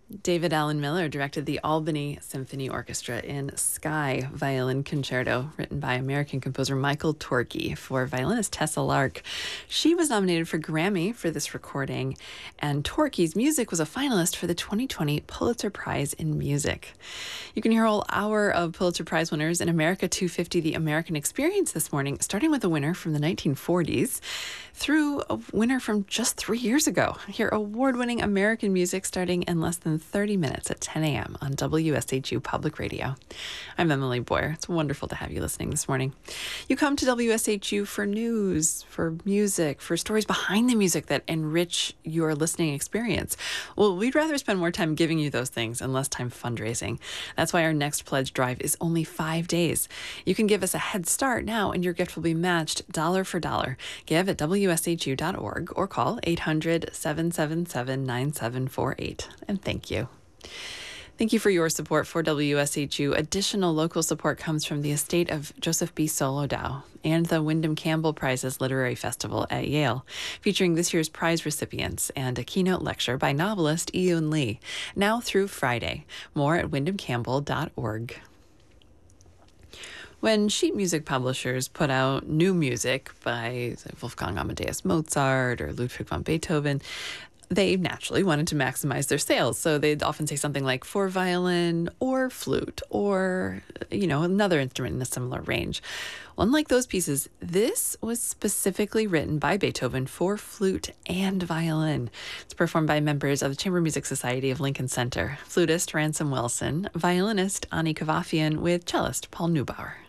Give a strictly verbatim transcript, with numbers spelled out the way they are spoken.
David Allen Miller directed the Albany Symphony Orchestra in Sky Violin Concerto, written by American composer Michael Torke for violinist Tessa Lark. She was nominated for Grammy for this recording, and Torke's music was a finalist for the twenty twenty Pulitzer Prize in Music. You can hear a whole hour of Pulitzer Prize winners in America two fifty, The American Experience this morning, starting with a winner from the nineteen forties through a winner from just three years ago. Hear award-winning American music starting in less than thirty minutes at ten a.m. on W S H U Public Radio. I'm Emily Boyer. It's wonderful to have you listening this morning. You come to W S H U for news, for music, for stories behind the music that enrich your listening experience. Well, we'd rather spend more time giving you those things and less time fundraising. That's why our next pledge drive is only five days. You can give us a head start now, and your gift will be matched dollar for dollar. Give at W S H U dot org or call eight hundred, seven seven seven, nine seven four eight. And thank you. Thank you for your support for W S H U. Additional local support comes from the estate of Joseph B. Solodow and the Wyndham Campbell Prizes Literary Festival at Yale, featuring this year's prize recipients and a keynote lecture by novelist Ian Lee, now through Friday. More at wyndham campbell dot org. When sheet music publishers put out new music by Wolfgang Amadeus Mozart or Ludwig van Beethoven, they naturally wanted to maximize their sales. So they'd often say something like for violin or flute or, you know, another instrument in a similar range. Unlike those pieces, this was specifically written by Beethoven for flute and violin. It's performed by members of the Chamber Music Society of Lincoln Center, flutist Ransom Wilson, violinist Ani Kavafian with cellist Paul Neubauer.